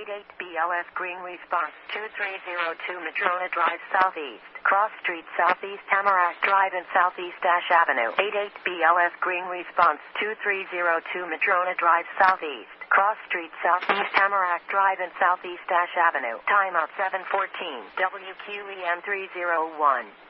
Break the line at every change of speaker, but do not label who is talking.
88BLS green response 2302 Madrona Drive Southeast, Cross Street Southeast Tamarack Drive and Southeast Ash Avenue. 88BLS green response 2302 Madrona Drive Southeast, Cross Street Southeast Tamarack Drive and Southeast Ash Avenue. Timeout 7:14. WQEN 301.